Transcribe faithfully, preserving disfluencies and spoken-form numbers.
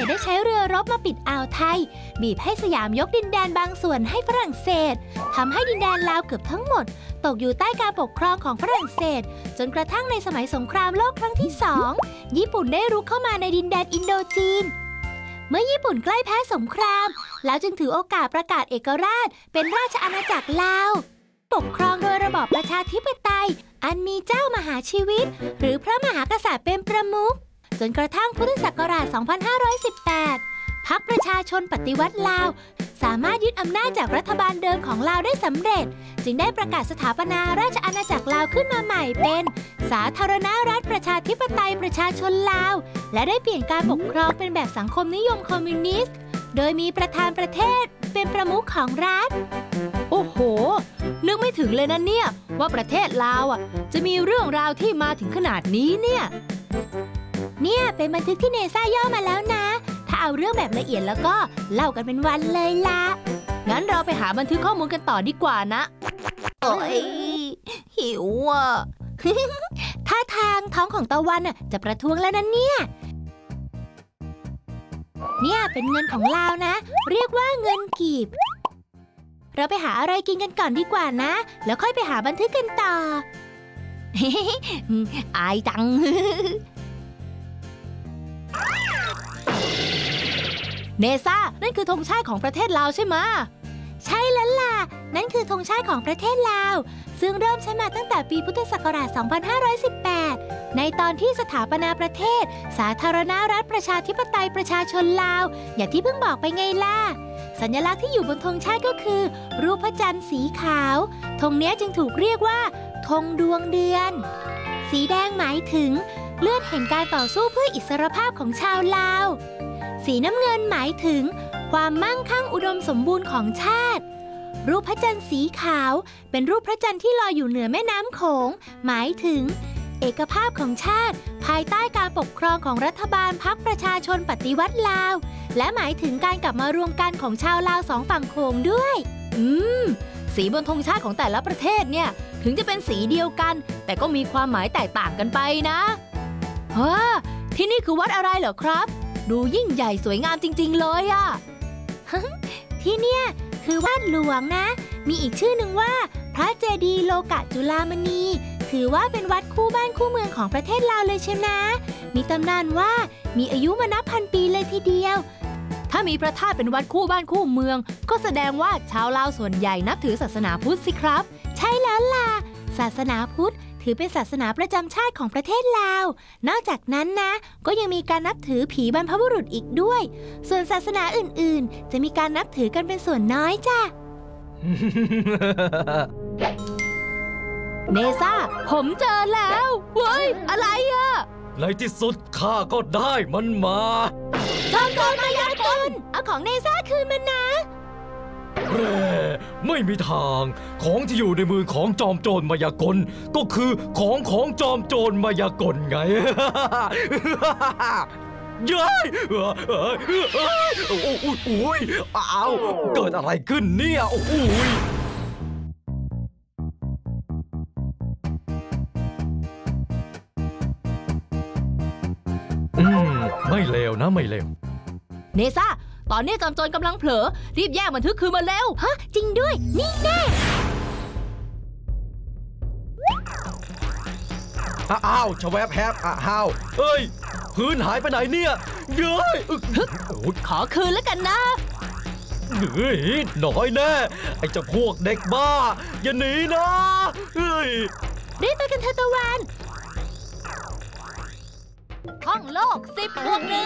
ศได้ใช้เรือรบมาปิดอ่าวไทยบีบให้สยามยกดินแดนบางส่วนให้ฝรั่งเศสทำให้ดินแดนลาวเกือบทั้งหมดตกอยู่ใต้การปกครองของฝรั่งเศสจนกระทั่งในสมัยสงครามโลกครั้งที่สองญี่ปุ่นได้รุกเข้ามาในดินแดนอินโดจีนเมื่อญี่ปุ่นใกล้แพ้สงครามแล้วจึงถือโอกาสประกาศเอกราชเป็นราชอาณาจักรลาวปกครองโดยระบอบประชาธิปไตยอันมีเจ้ามหาชีวิตหรือพระมหากษัตริย์เป็นประมุขจนกระทั่งพุทธศักราช สองพันห้าร้อยสิบแปด พรรคประชาชนปฏิวัติลาวสามารถยึดอำนาจจากรัฐบาลเดิมของลาวได้สำเร็จจึงได้ประกาศสถาปนาราชอาณาจักรลาวขึ้นมาใหม่เป็นสาธารณรัฐประชาธิปไตยประชาชนลาวและได้เปลี่ยนการปกครองเป็นแบบสังคมนิยมคอมมิวนิสต์โดยมีประธานประเทศเป็นประมุขของรัฐโอ้โหนึกไม่ถึงเลยนะเนี่ยว่าประเทศลาวอ่ะจะมีเรื่องราวที่มาถึงขนาดนี้เนี่ยเนี่ยเป็นบันทึกที่เนซ่าย่อมาแล้วนะถ้าเอาเรื่องแบบละเอียดแล้วก็เล่ากันเป็นวันเลยล่ะงั้นเราไปหาบันทึกข้อมูลกันต่อดีกว่านะโอ้ยหิวอ่ะ ท่าทางท้องของตะวันอ่ะจะประท้วงแล้วนะเนี่ยเนี่ยเป็นเงินของลาวนะเรียกว่าเงินกีบเราไปหาอะไรกินกันก่อนดีกว่านะแล้วค่อยไปหาบันทึกกันต่อ อายจัง เนซ่านั่นคือธงชาติของประเทศลาวใช่ไหมใช่แล้วล่ะนั่นคือธงชาติของประเทศลาวซึ่งเริ่มใช้มาตั้งแต่ปีพุทธศักราช สองพันห้าร้อยสิบแปด ในตอนที่สถาปนาประเทศสาธารณรัฐประชาธิปไตยประชาชนลาวอย่างที่เพิ่งบอกไปไงล่ะสัญลักษณ์ที่อยู่บนธงชาติก็คือรูปพระจันทร์สีขาวธงนี้จึงถูกเรียกว่าธงดวงเดือนสีแดงหมายถึงเลือดแห่งการต่อสู้เพื่ออิสรภาพของชาวลาวสีน้ำเงินหมายถึงความมั่งคั่งอุดมสมบูรณ์ของชาติรูปพระจันทร์สีขาวเป็นรูปพระจันทร์ที่ลอยอยู่เหนือแม่น้ำโขงหมายถึงเอกภาพของชาติภายใต้การปกครองของรัฐบาลพรรคประชาชนปฏิวัติลาวและหมายถึงการกลับมารวมกันของชาวลาวสองฝั่งโขงด้วยอืมสีบนธงชาติของแต่ละประเทศเนี่ยถึงจะเป็นสีเดียวกันแต่ก็มีความหมายแตกต่างกันไปนะเฮ้อที่นี่คือวัดอะไรเหรอครับดูยิ่งใหญ่สวยงามจริงๆเลยอะ ที่เนี่ยคือวัดหลวงนะมีอีกชื่อหนึ่งว่าพระเจดีย์โลกะจุฬามณีถือว่าเป็นวัดคู่บ้านคู่เมืองของประเทศลาวเลยใช่ไหมมีตำนานว่ามีอายุมานับพันปีเลยทีเดียวถ้ามีพระธาตุเป็นวัดคู่บ้านคู่เมืองก็แสดงว่าชาวลาวส่วนใหญ่นับถือศาสนาพุทธสิครับใช่แล้วล่ะศาสนาพุทธถือเป็นศาสนาประจำชาติของประเทศลาวนอกจากนั้นนะก็ยังมีการนับถือผีบรรพบุรุษอีกด้วยส่วนศาสนาอื่นๆจะมีการนับถือกันเป็นส่วนน้อยจ้ะ เนซ่าผมเจอแล้วเฮ้ยอะไรอะในที่สุดข้าก็ได้มันมาจอมโจรมายากลเอาของเนซ่าคืนมันนะแร่ไม่มีทางของที่อยู่ในมือของจอมโจรมายากลก็คือของของจอมโจรมายากลไง ย้ายโอ้ยโอ้ยอ้าวเกิดอะไรขึ้นเนี่ยโอ้ยอืมไม่เลวนะไม่เลวเนซ่าตอนนี้จอมโจรกำลังเผลอรีบแยกบันทึกคืนมาเร็วฮะจริงด้วยนี่แน่อ้าวชะแวบแฮบอ้าวเอ้ยพื้นหายไปไหนเนี่ยเย้ยขอคืนแล้วกันนะเฮ้ยหน่อยแน่ไอ้เจ้าพวกเด็กบ้าอย่าหนีนะเฮ้ยรีบไปกันเถอะตะวันท่องโลกสิบบวกหนึ่ง